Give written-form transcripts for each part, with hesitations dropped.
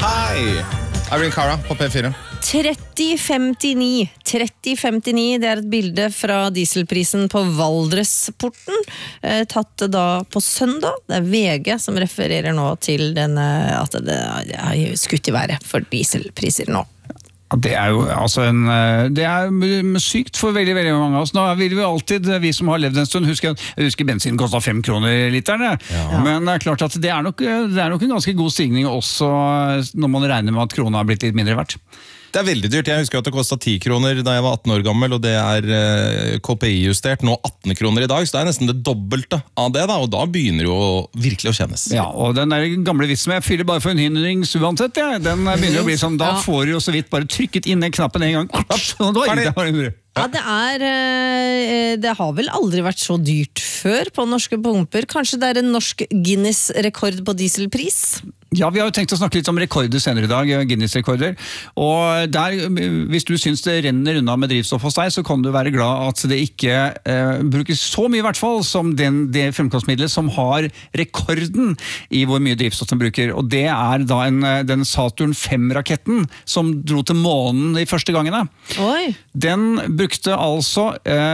Hei! Irene Cara på P4. 3059, det er et bilde fra dieselprisen på Valdresporten, tatt da på søndag. Det er VG som refererer nå til at det er skutt i været for dieselpriser nå. Det er jo det er sykt for veldig, veldig mange av oss. Nå vil vi alltid, vi som har levd en stund, jeg husker bensinen kostet 5 kroner literen, men det er klart at det er nok en ganske god stigning også når man regner med at krona har blitt litt mindre verdt. Det er veldig dyrt. Jeg husker at det kostet 10 kroner da jeg var 18 år gammel, og det er KPI-justert nå 18 kroner i dag, så det er nesten det dobbelte av det da, og da begynner jo virkelig å kjennes. Ja, og den der gamle vitsen med jeg fyller bare for en hindrings uansett, den begynner å bli sånn, da får du jo så vidt bare trykket inn den knappen en gang. Ja, det har vel aldri vært så dyrt før på norske pumper. Kanskje det er en norsk Guinness-rekord på dieselpris? Ja, vi har jo tenkt å snakke litt om rekorder senere i dag, Guinness-rekorder. Og der, hvis du synes det renner unna med drivstoff hos deg, så kan du være glad at det ikke brukes så mye i hvert fall som det fremkomstmiddelet som har rekorden i hvor mye drivstoff den bruker. Og det er da den Saturn 5-raketten som dro til månen de første gangene. Oi! Den brukte altså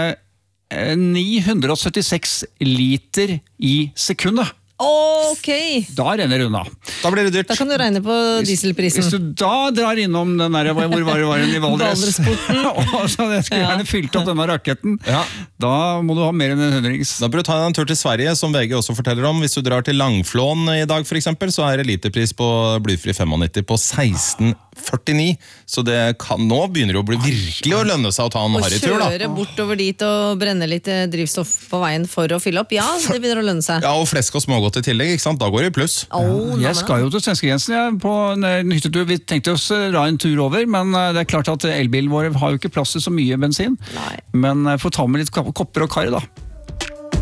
976 liter i sekundet. Ok! Da renner det unna. Da blir det dyrt. Da kan du regne på dieselprisen. Hvis du da drar innom den der, hvor var den i Valdres? Og så det skulle gjerne fylt opp denne raketten. Ja. Da må du ha mer enn en hundrings. Da bør du ta en tur til Sverige, som VG også forteller om. Hvis du drar til Langflån i dag for eksempel, så er det literpris på blyfri 95 på 16,49. Så nå begynner det å bli virkelig å lønne seg å ta en harrytur da. Og kjøre bortover dit og brenne litt drivstoff på veien for å fylle opp. Ja, det begynner å lønne seg. Ja, og flesk og smågodt i tillegg, ikke sant? Da går det i pluss. Jeg skal jo til svenskegrensen på en hyttetur. Vi tenkte oss dra en tur over, men det er klart at elbilen vår har jo ikke plass til så mye bensin. Nei. Men får ta med litt kopper og kar da.